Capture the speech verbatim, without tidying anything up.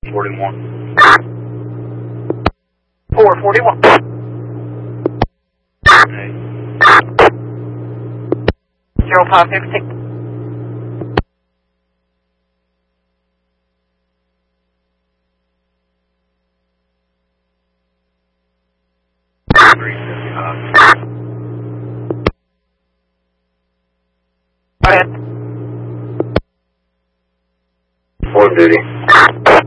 forty-one. four forty-one. Hey. zero five fifteen. three fifty-five. Go ahead. four fifty.